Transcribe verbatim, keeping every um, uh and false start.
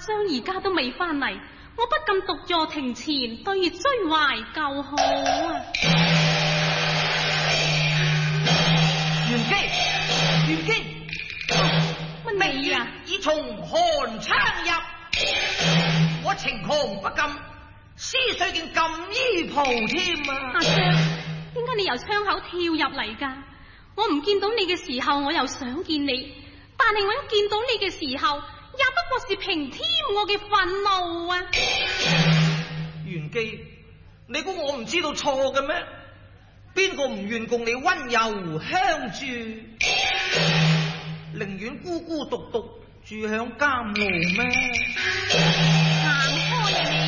雙而家都未翻嚟，我不禁獨坐庭前，對月追懷舊好啊！ 元姬，元姬， 乜你啊？ 已從寒窗入，我情狂不禁，思緒竟禁衣袍添啊！ 阿雙，點解你由窗口跳入嚟噶？我唔見到你嘅時候，我又想見你，但係我一見到你嘅時候，也不過是平添我嘅憤怒啊！ 元姬，你估我唔知道錯嘅咩？邊個唔願共你溫柔相處，寧願孤孤獨獨住響監牢咩？